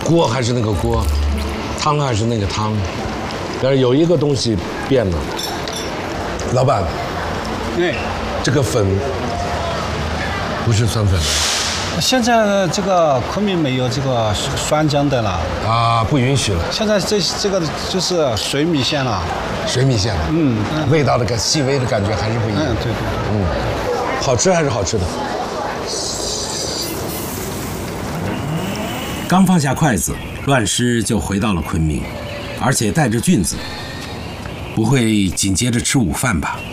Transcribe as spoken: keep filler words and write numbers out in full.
锅还是那个锅，汤还是那个汤，但是有一个东西变了。老板， 对， 这个粉不是酸粉了。 现在这个昆明没有这个酸浆的了啊，不允许了。 现在这这个就是水米线了， 水米线了。嗯，味道的感细微的感觉还是不一样。 嗯，对对， 嗯，好吃还是好吃的。 刚放下筷子，乱师就回到了昆明，而且带着菌子，不会紧接着吃午饭吧？